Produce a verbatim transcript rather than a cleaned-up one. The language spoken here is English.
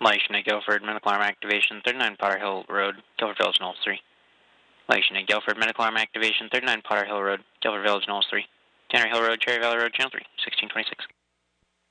Lashina Guilford, medical arm activation, thirty-nine Potter Hill Road, Guilford Village, Knowles three. Lashina Guilford, medical arm activation, thirty-nine Potter Hill Road, Guilford Village, Knowles three. Tanner Hill Road, Cherry Valley Road, Channel three, sixteen twenty-six.